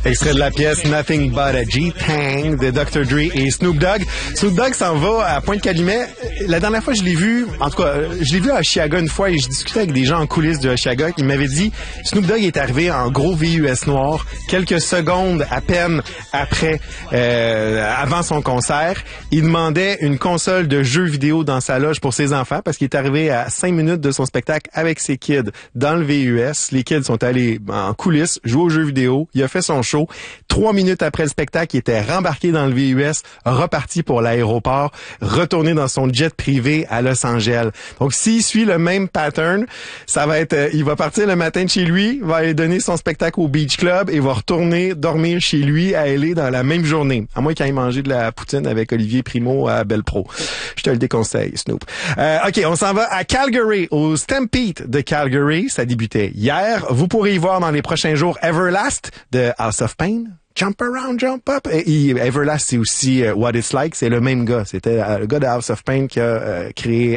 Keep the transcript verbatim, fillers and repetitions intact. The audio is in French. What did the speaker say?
Extrait de la pièce Nothing But a G-Tang de docteur Dre et Snoop Dogg. Snoop Dogg s'en va à Pointe-Calumet. La dernière fois, je l'ai vu, en tout cas, je l'ai vu à Oshiaga une fois et je discutais avec des gens en coulisses de Oshiaga qui m'avaient dit Snoop Dogg est arrivé en gros V U S noir quelques secondes à peine après, euh, avant son concert. Il demandait une console de jeux vidéo dans sa loge pour ses enfants parce qu'il est arrivé à cinq minutes de son spectacle avec ses kids dans le V U S. Les kids sont allés en coulisses, jouer aux jeux vidéo. Il a fait son show. Trois minutes après le spectacle, il était rembarqué dans le V U S, reparti pour l'aéroport, retourné dans son jet privé à Los Angeles. Donc, s'il suit le même pattern, ça va être, euh, il va partir le matin de chez lui, va aller donner son spectacle au Beach Club et va retourner dormir chez lui à L A dans la même journée. À moins qu'il aille manger de la poutine avec Olivier Primo à Belpro. Je te le déconseille, Snoop. Euh, OK, on s'en va à Calgary, au Stampede de Calgary. Ça débutait hier. Vous pourrez y voir dans les prochains jours Everlast de House of Pain. Jump around, jump up. Et Everlast, c'est aussi uh, What It's Like. C'est le même gars. C'était uh, le gars de House of Pain qui a uh, créé